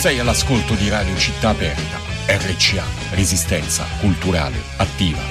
Sei all'ascolto di Radio Città Aperta, RCA, Resistenza Culturale Attiva.